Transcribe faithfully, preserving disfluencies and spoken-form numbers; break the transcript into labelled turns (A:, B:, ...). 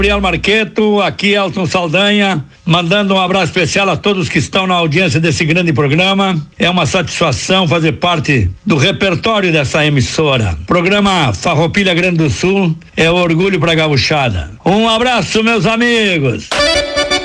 A: Gabriel Marqueto, aqui Elton Saldanha, mandando um abraço especial a todos que estão na audiência desse grande programa. É uma satisfação fazer parte do repertório dessa emissora. Programa Farroupilha Grande do Sul é orgulho pra gauchada. Um abraço, meus amigos.